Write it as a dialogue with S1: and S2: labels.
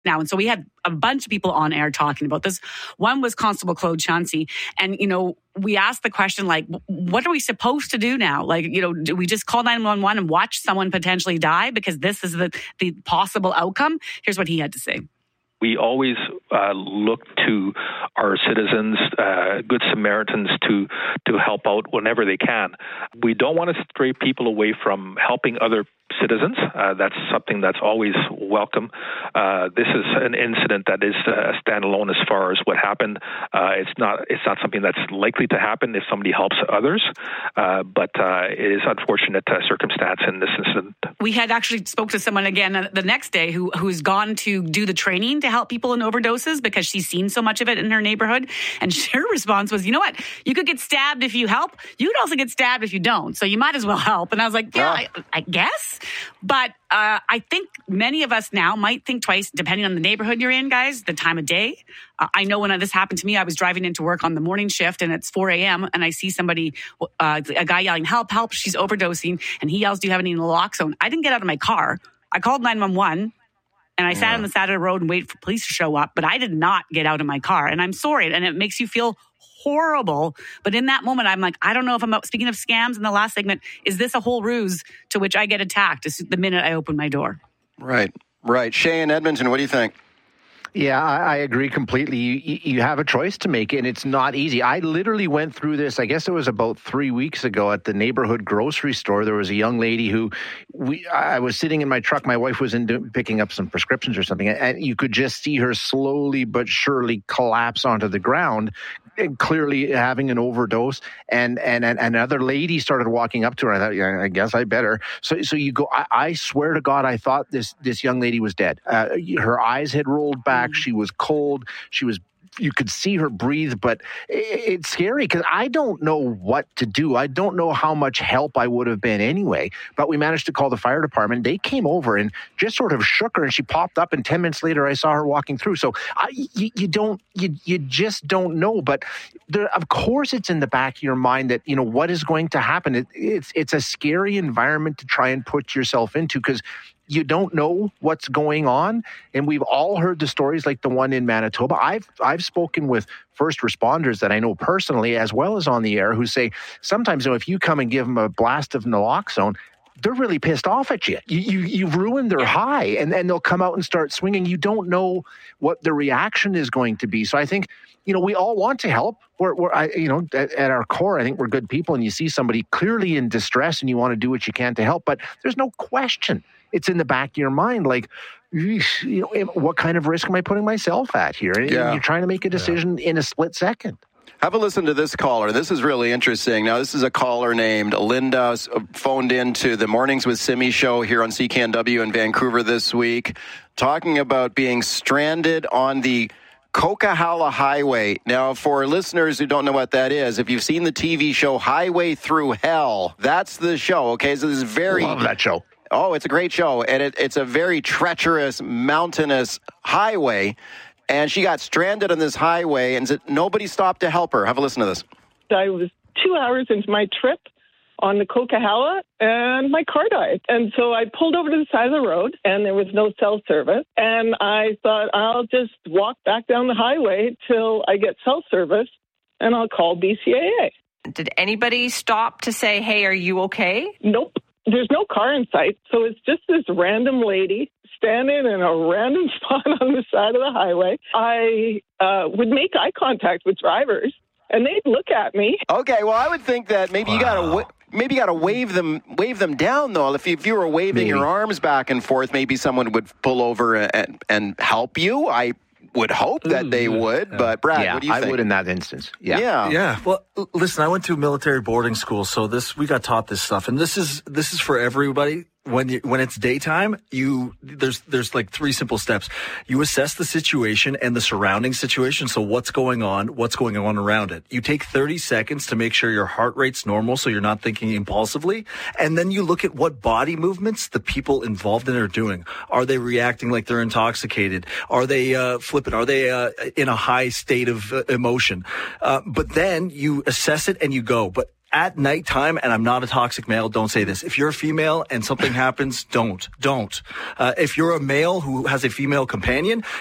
S1: now. And so we had a bunch of people on air talking about this. One was Constable Claude Chauncey. And, we asked the question, like, what are we supposed to do now? Like, do we just call 911 and watch someone potentially die because this is the possible outcome? Here's what he had to say.
S2: We always look to our citizens, good Samaritans, to help out whenever they can. We don't want to stray people away from helping other citizens. That's something that's always welcome. This is an incident that is standalone as far as what happened. It's not something that's likely to happen if somebody helps others, but it is unfortunate circumstance in this incident. We had actually spoke to someone again the next day who's gone to do the training to help people in overdoses because she's seen so much of it in her neighborhood. And her response was, you know what? You could get stabbed if you help. You could also get stabbed if you don't. So you might as well help. And I was like, I guess. But I think many of us now might think twice, depending on the neighborhood you're in, guys, the time of day. I know when this happened to me, I was driving into work on the morning shift and it's 4 a.m. and I see somebody, a guy yelling, help, help, she's overdosing. And he yells, do you have any naloxone? I didn't get out of my car. I called 911 and I sat on the side of the road and waited for police to show up. But I did not get out of my car. And I'm sorry. And it makes you feel horrible. But in that moment, I'm like, I don't know if I'm speaking of scams in the last segment. Is this a whole ruse to which I get attacked the minute I open my door?
S3: Right. Shay in Edmonton, what do you think?
S4: Yeah, I agree completely. You have a choice to make, and it's not easy. I literally went through this, I guess it was about 3 weeks ago at the neighborhood grocery store. There was a young lady who, I was sitting in my truck. My wife was picking up some prescriptions or something, and you could just see her slowly but surely collapse onto the ground, clearly having an overdose. And another lady started walking up to her. I thought, yeah, I guess I better. So you go, I swear to God, I thought this young lady was dead. Her eyes had rolled back. She was cold. You could see her breathe, but it's scary because I don't know what to do. I don't know how much help I would have been anyway, but we managed to call the fire department. They came over and just sort of shook her and she popped up, and 10 minutes later I saw her walking through. So you just don't know, but of course it's in the back of your mind that, what is going to happen. It's a scary environment to try and put yourself into because you don't know what's going on. And we've all heard the stories like the one in Manitoba. I've spoken with first responders that I know personally, as well as on the air, who say sometimes, if you come and give them a blast of naloxone, they're really pissed off at you. You've ruined their high, and they'll come out and start swinging. You don't know what the reaction is going to be. So I think, we all want to help. At our core, I think we're good people, and you see somebody clearly in distress and you want to do what you can to help. But there's no question. It's in the back of your mind, like, what kind of risk am I putting myself at here? And you're trying to make a decision in a split second.
S3: Have a listen to this caller. This is really interesting. Now, this is a caller named Linda, phoned into the Mornings with Simi show here on CKNW in Vancouver this week, talking about being stranded on the Coquihalla Highway. Now, for listeners who don't know what that is, if you've seen the TV show Highway Through Hell, that's the show, okay? So this is
S4: love that show.
S3: Oh, it's a great show, and it's a very treacherous, mountainous highway, and she got stranded on this highway, and nobody stopped to help her. Have a listen to this.
S5: I was 2 hours into my trip on the Coquihalla, and my car died. And so I pulled over to the side of the road, and there was no cell service, and I thought, I'll just walk back down the highway till I get cell service, and I'll call BCAA.
S6: Did anybody stop to say, hey, are you okay?
S5: Nope. There's no car in sight, so it's just this random lady standing in a random spot on the side of the highway. I would make eye contact with drivers, and they'd look at me.
S3: Okay, well, I would think that maybe you gotta wave them down, though. If you were waving your arms back and forth, maybe someone would pull over and help you. I would hope that they would, but Brad, what do you think?
S4: I would in that instance.
S7: Yeah. Well, listen, I went to military boarding school, so we got taught this stuff, and this is for everybody. When it's daytime, there's like 3 simple steps. You assess the situation and the surrounding situation. So what's going on around it. You take 30 seconds to make sure your heart rate's normal, so you're not thinking impulsively. And then you look at what body movements the people involved in it are doing. Are they reacting like they're intoxicated? Are they flippant? Are they in a high state of emotion? But then you assess it and you go. But at nighttime, and I'm not a toxic male, don't say this. If you're a female and something happens, don't. If you're a male who has a female companion,